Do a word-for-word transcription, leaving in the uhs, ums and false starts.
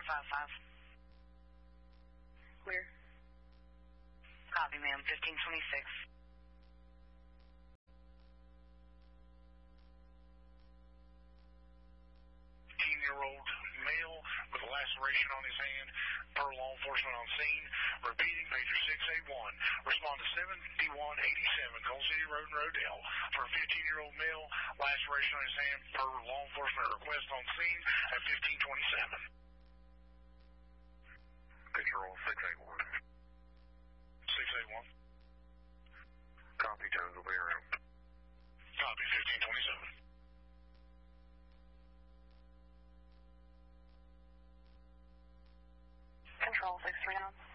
five five. Where? Copy, ma'am. fifteen twenty-six. fifteen-year-old male with a laceration on his hand per law enforcement on scene. Repeating, pager six eight one. Respond to seventy-one eighty-seven Coal City Road in Rodale for a fifteen-year-old male, laceration on his hand per law enforcement request on scene at fifteen twenty-seven. Picture roll six eight one. six eight one. Copy, Jones will be around. Copy, fifteen twenty-seven. Control six three nine.